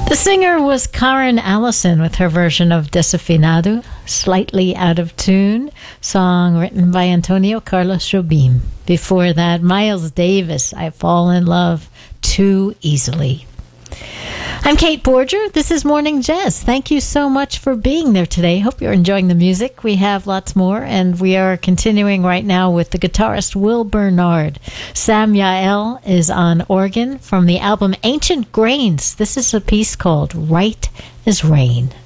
The singer was Karen Allison with her version of Desafinado, Slightly Out of Tune, song written by Antonio Carlos Jobim. Before that, Miles Davis, I Fall in Love Too Easily. I'm Kate Borger. This is Morning Jazz. Thank you so much for being there today. Hope you're enjoying the music. We have lots more, and we are continuing right now with the guitarist Will Bernard. Sam Yael is on organ from the album Ancient Grains. This is a piece called Right as Rain.